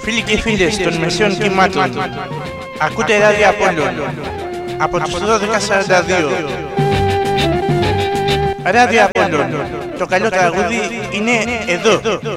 Φίλοι και φίλες των μεσαίων κυμάτων, ακούτε Ράδιο Απόλλων από τους 12:42. Ράδιο Απόλλων, το καλό τραγούδι είναι εδώ.